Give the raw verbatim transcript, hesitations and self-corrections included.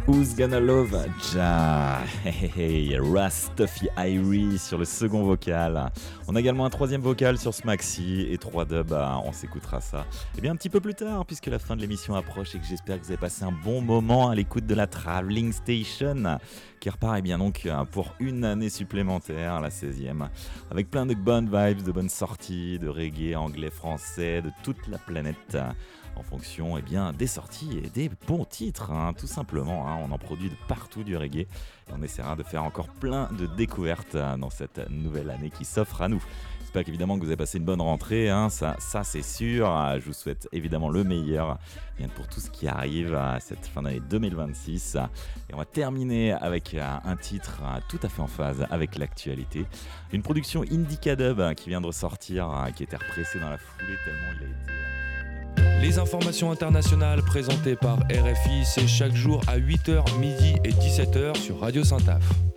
Who's Gonna Love Ja? Hey, hey, hey. Rustuffy Irie sur le second vocal. On a également un troisième vocal sur ce maxi et trois dubs. On s'écoutera ça et bien un petit peu plus tard, puisque la fin de l'émission approche et que j'espère que vous avez passé un bon moment à l'écoute de la Traveling Station, qui repart et bien donc pour une année supplémentaire, la seizième, avec plein de bonnes vibes, de bonnes sorties, de reggae anglais, français, de toute la planète, en fonction eh bien, des sorties et des bons titres, hein, tout simplement. Hein. On en produit de partout du reggae et on essaiera de faire encore plein de découvertes dans cette nouvelle année qui s'offre à nous. J'espère qu'évidemment que vous avez passé une bonne rentrée, hein, ça, ça c'est sûr. Je vous souhaite évidemment le meilleur bien pour tout ce qui arrive à cette fin d'année deux mille vingt-six. Et on va terminer avec un titre tout à fait en phase avec l'actualité. Une production Indica Dub qui vient de ressortir, qui était repressée dans la foulée tellement il a été... Les informations internationales présentées par R F I, c'est chaque jour à huit heures, midi et dix-sept heures sur Radio Saint-Af.